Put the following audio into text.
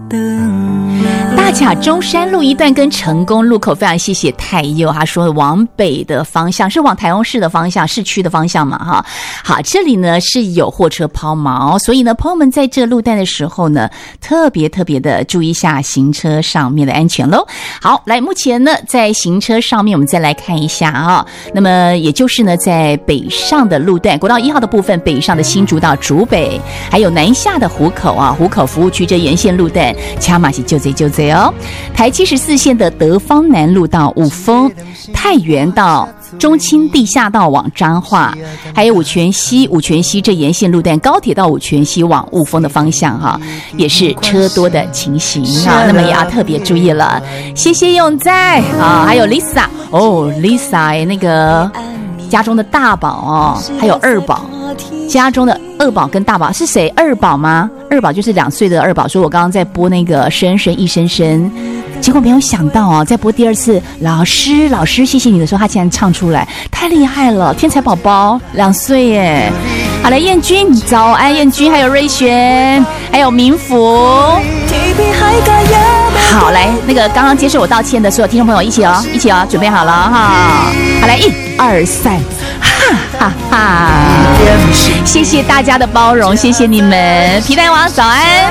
大甲中山路一段跟成功路口，非常谢谢太佑，他说往北的方向是往台中市的方向，市区的方向嘛哈。好，这里呢是有货车抛锚，所以呢朋友们在这路段的时候呢，特别的注意一下行车上面的安全咯。好，来，目前呢在行车上面我们再来看一下啊，那么也就是呢在北上的路段，国道1号的部分，北上的新竹到竹北，还有南下的湖口啊，湖口服务区这沿线路段，掐马是就这哦。台74线的德芳南路到五峰，太原到中清地下道往彰化，还有五权西这沿线路段，高铁到五权西往雾峰的方向哈，也是车多的情形啊，那么也要特别注意了。谢谢永在啊，还有 Lisa 哦 ，Lisa 那个家中的大宝哦，还有二宝，家中的二宝跟大宝是谁？二宝吗？二宝就是2岁的二宝，说我刚刚在播那个深深一声声，结果没有想到哦，在播第二次老师谢谢你的时候，他竟然唱出来，太厉害了，天才宝宝，2岁耶。好来，燕君早安，燕君还有瑞璇，还有民福。好来，那个刚刚接受我道歉的所有听众朋友一起哦，准备好了哈。好来，1、2、3，哈哈，谢谢大家的包容，谢谢你们，皮蛋王早安。